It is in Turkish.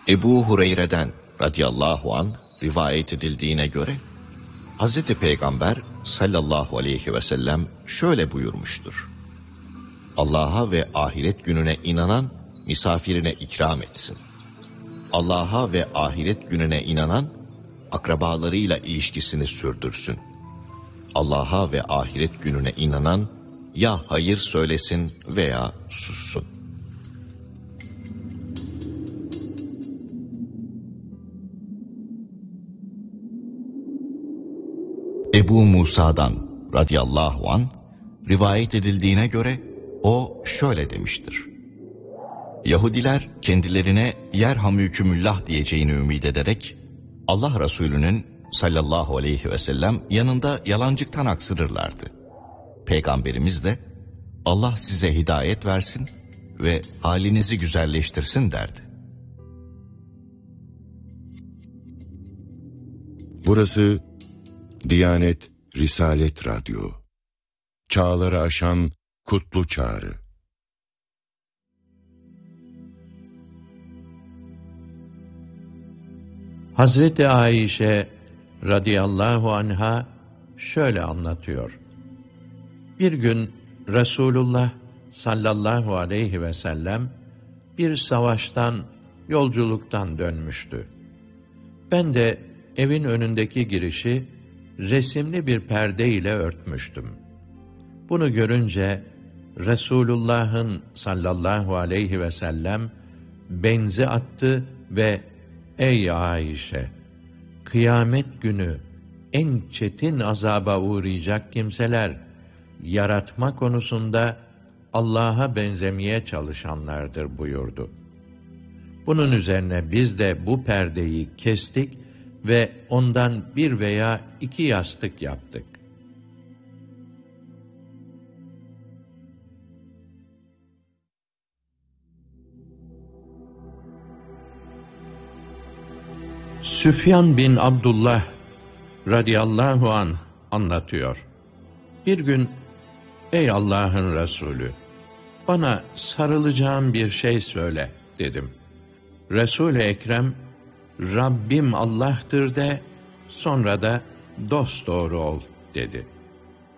Ebu Hureyre'den radıyallahu an rivayet edildiğine göre Hazreti Peygamber sallallahu aleyhi ve sellem şöyle buyurmuştur: Allah'a ve ahiret gününe inanan misafirine ikram etsin. Allah'a ve ahiret gününe inanan akrabalarıyla ilişkisini sürdürsün. Allah'a ve ahiret gününe inanan ya hayır söylesin veya sussun. Ebu Musa'dan radıyallahu an rivayet edildiğine göre o şöyle demiştir: Yahudiler kendilerine yerhamükümüllah diyeceğini ümit ederek Allah Resulü'nün sallallahu aleyhi ve sellem yanında yalancıktan aksırırlardı. Peygamberimiz de Allah size hidayet versin ve halinizi güzelleştirsin derdi. Burası Diyanet Risalet Radyo. Çağları aşan kutlu çağrı. Hazreti Ayşe radıyallahu anha şöyle anlatıyor. Bir gün Resulullah sallallahu aleyhi ve sellem bir savaştan, yolculuktan dönmüştü. Ben de evin önündeki girişi resimli bir perde ile örtmüştüm. Bunu görünce Resulullah'ın sallallahu aleyhi ve sellem benzi attı ve "Ey Ayşe, kıyamet günü en çetin azaba uğrayacak kimseler, yaratma konusunda Allah'a benzemeye çalışanlardır" buyurdu. Bunun üzerine biz de bu perdeyi kestik ve ondan bir veya iki yastık yaptık. Süfyan bin Abdullah radıyallahu anh anlatıyor. Bir gün, "Ey Allah'ın Resulü, bana sarılacağım bir şey söyle" dedim. Resul-i Ekrem, "Rabbim Allah'tır de, sonra da dosdoğru ol" dedi.